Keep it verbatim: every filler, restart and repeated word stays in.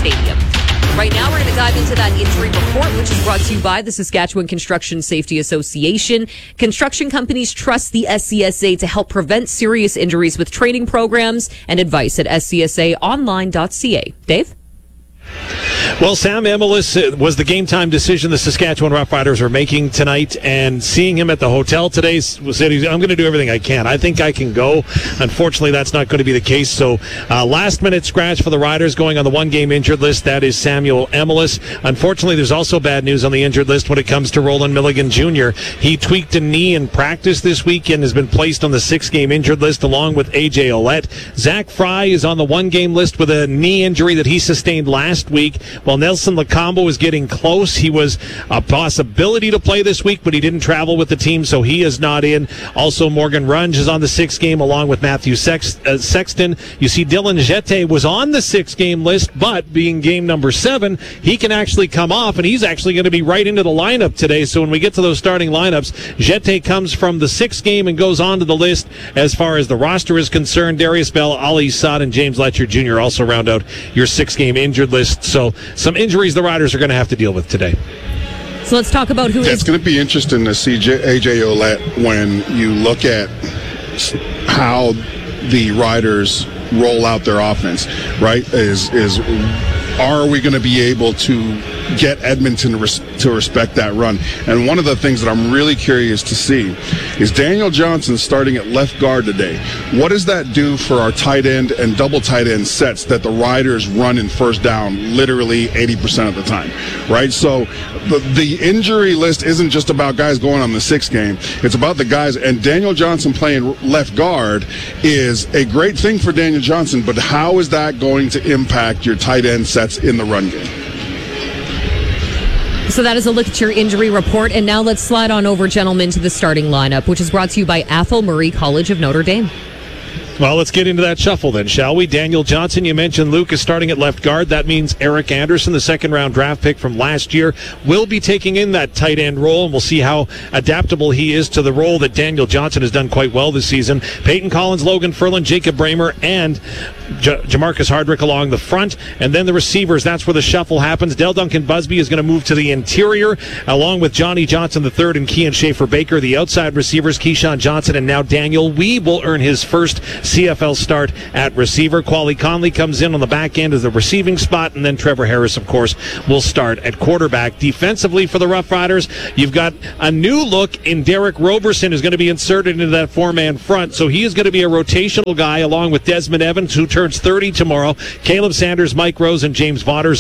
Stadium. Right now, we're going to dive into that injury report, which is brought to you by the Saskatchewan Construction Safety Association. Construction companies trust the S C S A to help prevent serious injuries with training programs and advice at s c s a online dot c a. Dave? Well, Sam Emilus was the game-time decision the Saskatchewan Roughriders are making tonight, and seeing him at the hotel today said, I'm going to do everything I can. I think I can go. Unfortunately, that's not going to be the case. So, uh, last-minute scratch for the Riders going on the one-game injured list. That is Samuel Emilus. Unfortunately, there's also bad news on the injured list when it comes to Roland Milligan Junior He tweaked a knee in practice this week and has been placed on the six-game injured list along with A J Ouellette. Zach Fry is on the one-game list with a knee injury that he sustained last week. While Nelson Lacombo is getting close, he was a possibility to play this week, but he didn't travel with the team, so he is not in. Also, Morgan Runge is on the six-game along with Matthew Sex- uh, Sexton. You see, Dylan Jete was on the six-game list, but being game number seven, he can actually come off, and he's actually going to be right into the lineup today. So when we get to those starting lineups, Jete comes from the six-game and goes on to the list as far as the roster is concerned. Darius Bell, Ali Saad, and James Letcher Junior also round out your six-game injured list. So some injuries the Riders are going to have to deal with today. So let's talk about who yeah, is... It's going to be interesting to see A J Ouellette when you look at how the Riders roll out their offense, right? Is is are we going to be able to get Edmonton res- to respect that run? And one of the things that I'm really curious to see is Daniel Johnson starting at left guard today. What does that do for our tight end and double tight end sets that the Riders run in first down literally eighty percent of the time, right? So the, the injury list isn't just about guys going on the sixth game. It's about the guys, and Daniel Johnson playing left guard is a great thing for Daniel Johnson, but how is that going to impact your tight end sets in the run game? So that is a look at your injury report. And now let's slide on over, gentlemen, to the starting lineup, which is brought to you by Athol Murray College of Notre Dame. Well, let's get into that shuffle then, shall we? Daniel Johnson, you mentioned Luke is starting at left guard. That means Eric Anderson, the second-round draft pick from last year, will be taking in that tight end role, and we'll see how adaptable he is to the role that Daniel Johnson has done quite well this season. Peyton Collins, Logan Ferland, Jacob Bramer, and J- Jamarcus Hardrick along the front. And then the receivers, that's where the shuffle happens. Del Duncan Busby is going to move to the interior, along with Johnny Johnson the third and Kean Schaefer-Baker. The outside receivers, Keyshawn Johnson, and now Daniel Weeb will earn his first C F L start at receiver. Quali Conley comes in on the back end as the receiving spot, and then Trevor Harris, of course, will start at quarterback. Defensively for the Rough Riders, you've got a new look in Derek Roberson, who's going to be inserted into that four-man front. So he is going to be a rotational guy along with Desmond Evans, who turns thirty tomorrow. Caleb Sanders, Mike Rose, and James Vaughters